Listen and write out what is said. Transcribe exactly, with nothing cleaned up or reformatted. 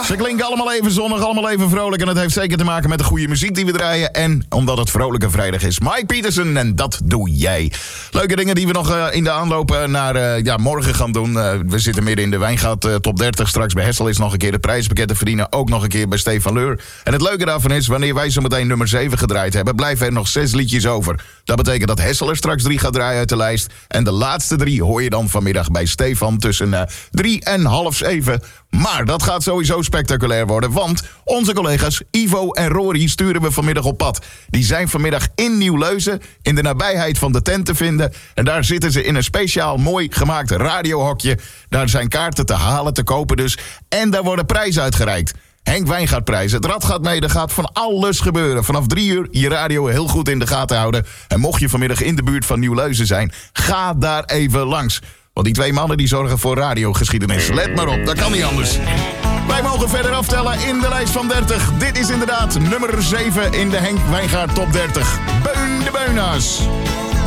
Ze klinken allemaal even zonnig, allemaal even vrolijk. En het heeft zeker te maken met de goede muziek die we draaien. En omdat het Vrolijke Vrijdag is. Mike Peterson, en dat doe jij. Leuke dingen die we nog uh, in de aanloop uh, naar uh, ja, morgen gaan doen. Uh, we zitten midden in de Wijngaard uh, top dertig. Straks bij Hessel is nog een keer de prijspakketten verdienen. Ook nog een keer bij Stefan Leur. En het leuke daarvan is, wanneer wij zo meteen nummer zeven gedraaid hebben, blijven er nog zes liedjes over. Dat betekent dat Hessel er straks drie gaat draaien uit de lijst. En de laatste drie hoor je dan vanmiddag bij Stefan tussen uh, drie en half zeven. Maar dat gaat sowieso spectaculair worden, want onze collega's Ivo en Rory sturen we vanmiddag op pad. Die zijn vanmiddag in Nieuw-Leuzen, in de nabijheid van de tent te vinden. En daar zitten ze in een speciaal mooi gemaakt radiohokje. Daar zijn kaarten te halen, te kopen dus. En daar worden prijzen uitgereikt. Henk Wijngaard prijs. Het rad gaat mee, er gaat van alles gebeuren. Vanaf drie uur je radio heel goed in de gaten houden. En mocht je vanmiddag in de buurt van Nieuw-Leuzen zijn, ga daar even langs. Want die twee mannen die zorgen voor radiogeschiedenis. Let maar op, dat kan niet anders. Wij mogen verder aftellen in de lijst van dertig. Dit is inderdaad nummer zeven in de Henk Wijngaard top dertig. Beun de Beuna's.